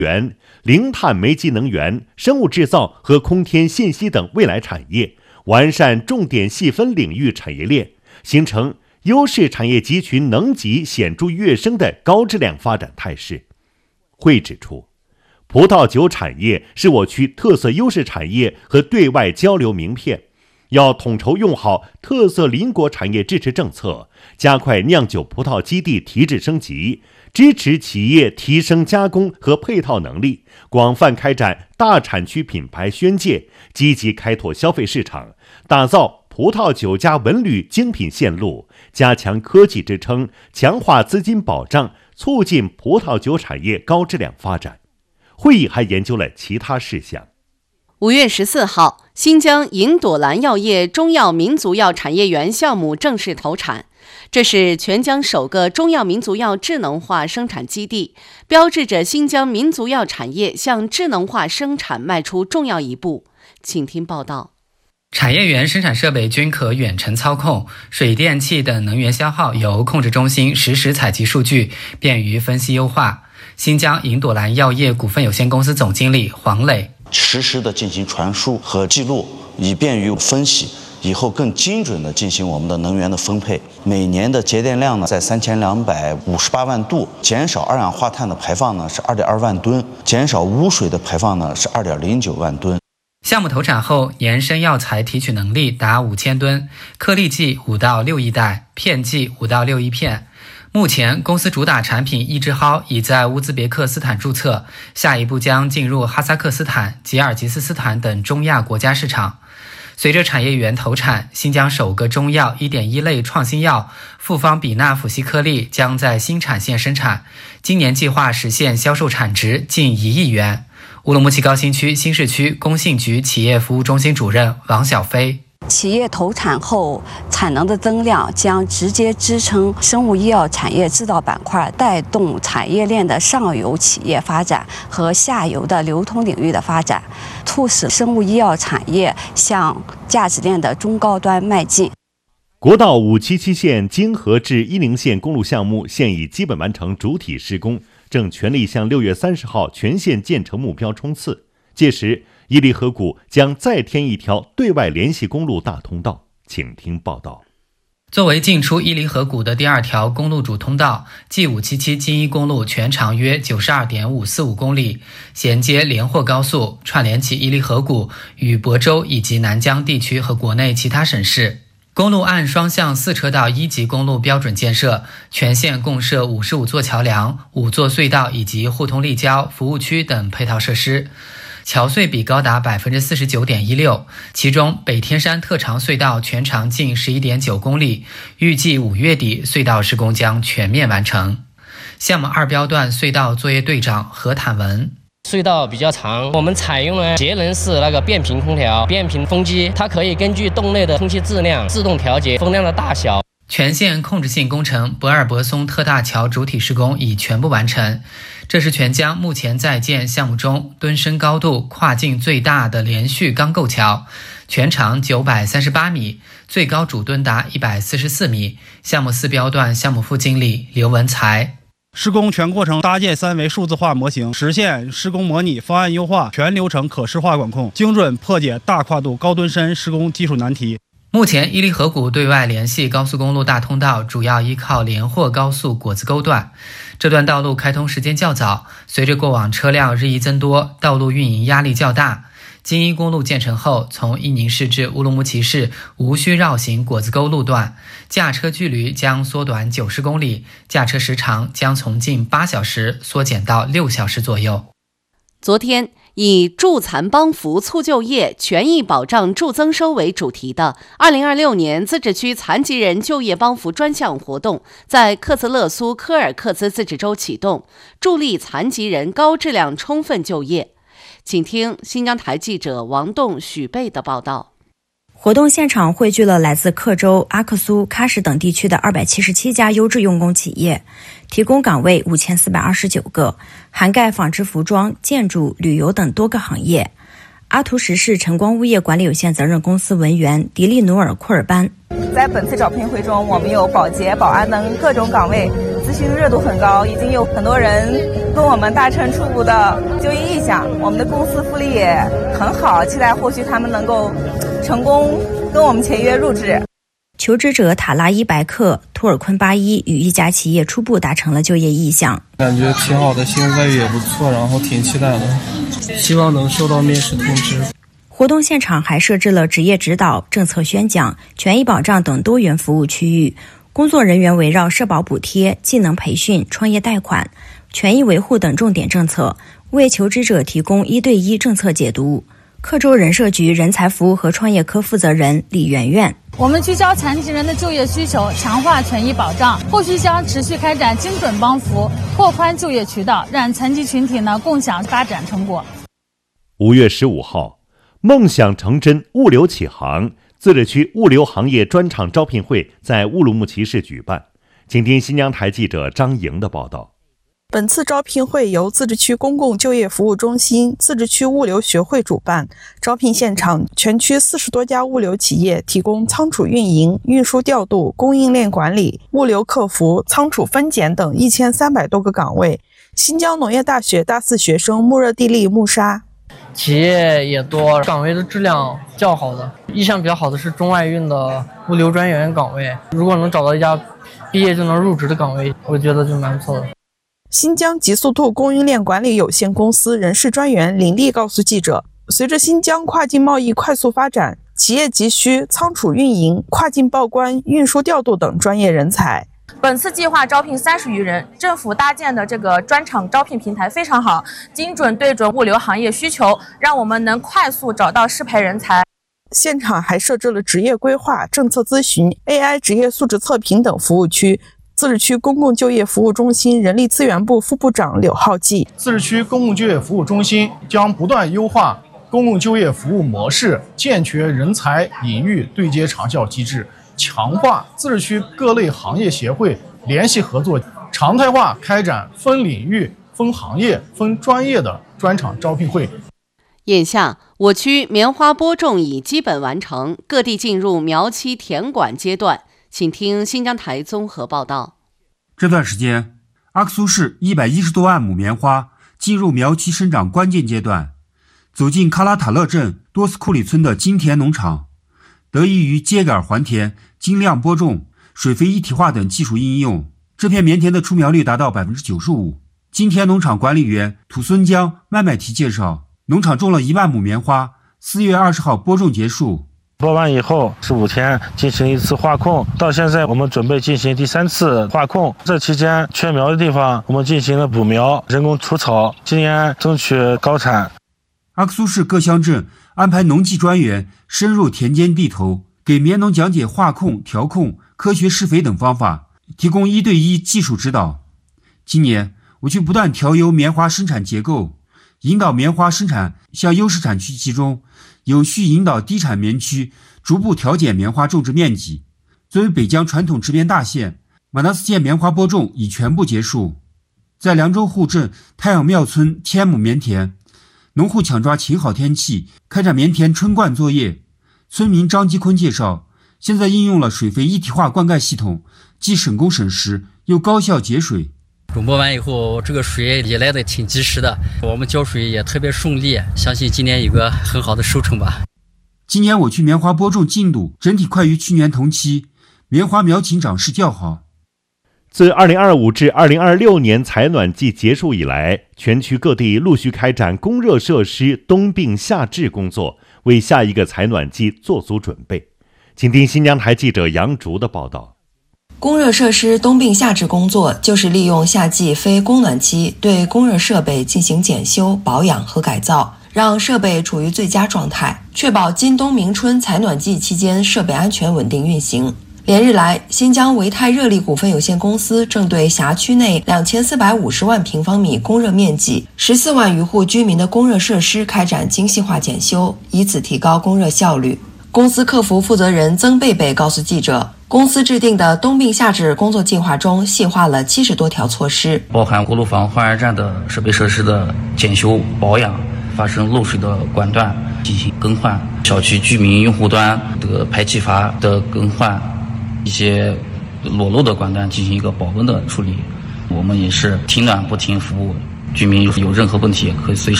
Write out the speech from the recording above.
源、零碳煤机能源、生物制造和空天信息等未来产业，完善重点细分领域产业链，形成优势产业集群能级显著跃升的高质量发展态势。会指出，葡萄酒产业是我区特色优势产业和对外交流名片，要统筹用好特色邻国产业支持政策，加快酿酒葡萄基地提质升级，支持企业提升加工和配套能力，广泛开展大产区品牌宣介，积极开拓消费市场，打造葡萄酒加文旅精品线路，加强科技支撑，强化资金保障，促进葡萄酒产业高质量发展。会议还研究了其他事项。 5月14号，新疆银朵兰药业中药民族药产业园项目正式投产。这是全疆首个中药民族药智能化生产基地，标志着新疆民族药产业向智能化生产迈出重要一步。请听报道。 产业园生产设备均可远程操控，水电气等能源消耗由控制中心实时采集数据，便于分析优化。新疆银朵兰药业股份有限公司总经理黄磊： 实时的进行传输和记录，以便于分析，以后更精准的进行我们的能源的分配。每年的节电量呢在3258万度，减少二氧化碳的排放呢是2.2万吨，减少污水的排放呢是2.09万吨。 项目投产后，年生药材提取能力达5000吨，颗粒计5到6亿袋，片计5到6亿片。目前，公司主打产品伊之蒿已在乌兹别克斯坦注册，下一步将进入哈萨克斯坦、吉尔吉斯斯坦等中亚国家市场。随着产业园投产，新疆首个中药 1.1 类创新药复方比那辅系颗粒将在新产线生产，今年计划实现销售产值近1亿元。乌鲁木齐高新区新市区工信局企业服务中心主任王小飞： 企业投产后产能的增量将直接支撑生物医药产业制造板块，带动产业链的上游企业发展和下游的流通领域的发展，促使生物医药产业向价值链的中高端迈进。 国道577线经河至伊宁线公路项目现已基本完成主体施工，正全力向6月30号全线建成目标冲刺。届时，伊犁河谷将再添一条对外联系公路大通道。请听报道。 作为进出伊犁河谷的第2条公路主通道，G577京伊公路全长约 92.545 公里，衔接连霍高速，串联起伊犁河谷与亳州以及南疆地区和国内其他省市。公路按双向4车道1级公路标准建设，全线共设55座桥梁、5座隧道以及互通立交、服务区等配套设施。桥隧比高达 49.16%， 其中北天山特长隧道全长近 11.9 公里，预计5月底隧道施工将全面完成。项目2标段隧道作业队长何坦文： 隧道比较长，我们采用了节能式变频空调、变频风机，它可以根据洞内的空气质量自动调节风量的大小。 全线控制性工程博尔博松特大桥主体施工已全部完成，这是全疆目前在建项目中墩深高度跨境最大的连续钢构桥，全长938米，最高主墩达144米。项目4标段项目副经理刘文才： 施工全过程搭建3维数字化模型，实现施工模拟、方案优化、全流程可视化管控，精准破解大跨度高墩深施工技术难题。 目前，伊犁河谷对外联系高速公路大通道主要依靠连霍高速果子沟段，这段道路开通时间较早，随着过往车辆日益增多，道路运营压力较大。京伊公路建成后，从伊宁市至乌鲁木齐市无需绕行果子沟路段，驾车距离将缩短90公里，驾车时长将从近8小时缩减到6小时左右。 昨天，以助残帮扶促就业、权益保障助增收为主题的2026年自治区残疾人就业帮扶专项活动在克孜勒苏柯尔克孜自治州启动，助力残疾人高质量充分就业。请听新疆台记者王栋、许贝的报道。 活动现场汇聚了来自克州、阿克苏、喀什等地区的277家优质用工企业，提供岗位5429个，涵盖纺织服装、建筑、旅游等多个行业。阿图什市晨光物业管理有限责任公司文员迪利努尔库尔班： 在本次招聘会中，我们有保洁、保安等各种岗位咨询热度很高，已经有很多人跟我们达成初步的就业意向，我们的公司福利也很好，期待后续他们能够成功跟我们签约入职。 求职者塔拉伊白克、图尔昆巴伊与一家企业初步达成了就业意向， 感觉挺好的，薪资待遇也不错，然后挺期待的，希望能收到面试通知。 活动现场还设置了职业指导、政策宣讲、权益保障等多元服务区域，工作人员围绕社保补贴、技能培训、创业贷款、权益维护等重点政策，为求职者提供1对1政策解读。克州人社局人才服务和创业科负责人李媛媛： 我们聚焦残疾人的就业需求，强化权益保障，后续将持续开展精准帮扶，拓宽就业渠道，让残疾群体共享发展成果。 5月15号，梦想成真，物流启航，自治区物流行业专场招聘会在乌鲁木齐市举办。请听新疆台记者张莹的报道。 本次招聘会由自治区公共就业服务中心、自治区物流学会主办。招聘现场，全区40多家物流企业提供仓储运营、运输调度、供应链管理、物流客服、仓储分拣等1300多个岗位。新疆农业大学大4学生穆热蒂利穆沙： 企业也多，岗位的质量较好的，意向比较好的是中外运的物流专员岗位。如果能找到一家毕业就能入职的岗位，我觉得就蛮不错的。 新疆极速兔供应链管理有限公司人事专员林丽告诉记者，随着新疆跨境贸易快速发展，企业急需仓储运营、跨境报关、运输调度等专业人才。 本次计划招聘30余人，政府搭建的这个专场招聘平台非常好，精准对准物流行业需求，让我们能快速找到适配人才。 现场还设置了职业规划、政策咨询、AI 职业素质测评等服务区。自治区公共就业服务中心人力资源部副部长柳浩记： 自治区公共就业服务中心将不断优化公共就业服务模式，健全人才领域对接长效机制，强化自治区各类行业协会联系合作，常态化开展分领域、分行业、分专业的专场招聘会。 眼下，我区棉花播种已基本完成，各地进入苗期田管阶段。请听新疆台综合报道。 这段时间，阿克苏市110多万亩棉花进入苗期生长关键阶段。走进喀拉塔勒镇多斯库里村的金田农场，得益于秸秆还田、精量播种、水肥一体化等技术应用，这片棉田的出苗率达到 95%。金田农场管理员土孙江麦麦提介绍，农场种了1万亩棉花，4月20号播种结束。 播完以后15天进行一次化控，到现在我们准备进行第3次化控。这期间缺苗的地方我们进行了补苗、人工除草，今年争取高产。 阿克苏市各乡镇安排农技专员深入田间地头，给棉农讲解化控、调控、科学施肥等方法，提供1对1技术指导。今年我区不断调优棉花生产结构，引导棉花生产向优势产区集中，有序引导低产棉区逐步调减棉花种植面积。作为北疆传统植棉大县，马纳斯县棉花播种已全部结束。在凉州户镇太阳庙村1000亩棉田，农户抢抓晴好天气，开展棉田春灌作业。村民张基坤介绍，现在应用了水肥一体化灌溉系统，既省工省时，又高效节水。 种播完以后，这个水也来得挺及时的，我们浇水也特别顺利，相信今年有个很好的收成吧。 今年我区棉花播种进度整体快于去年同期，棉花苗情长势较好。 自2025至2026年采暖季结束以来，全区各地陆续开展供热设施冬病夏治工作，为下一个采暖季做足准备。请听新疆台记者杨竹的报道。 供热设施冬病夏治工作就是利用夏季非供暖期对供热设备进行检修、保养和改造，让设备处于最佳状态，确保今冬明春采暖季期间设备安全稳定运行。连日来，新疆维泰热力股份有限公司正对辖区内2450万平方米供热面积、14万余户居民的供热设施开展精细化检修，以此提高供热效率。公司客服负责人曾贝贝告诉记者，公司制定的冬病夏治工作计划中细化了70多条措施， 包含锅炉房、换热站的设备设施的检修、保养，发生漏水的管段进行更换，小区居民用户端这个排气阀的更换，一些裸露的管段进行一个保温的处理， 我们也是停暖不停服务，居民有任何问题可以随时